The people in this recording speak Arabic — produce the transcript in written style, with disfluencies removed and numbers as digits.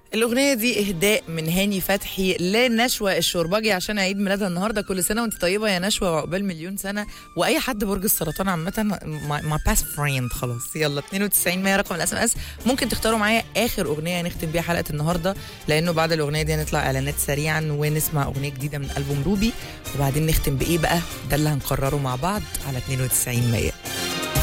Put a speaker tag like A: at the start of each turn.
A: الأغنية دي إهداء من هاني فتحي لنشوى الشربجي عشان عيد ميلادها النهاردة. كل سنة وانت طيبة يا نشوى وعقبال مليون سنة. وأي حد برج السرطان عامة my best friend. خلاص يلا 92 100 رقم الاس ام اس. ممكن تختاروا معايا آخر أغنية نختم بيها حلقة النهاردة، لأنه بعد الأغنية دي هنطلع إعلانات سريعا ونسمع أغنية جديدة من ألبوم روبي، وبعدين نختم بإيه بقى؟ ده اللي هنقرره مع بعض على 92 100.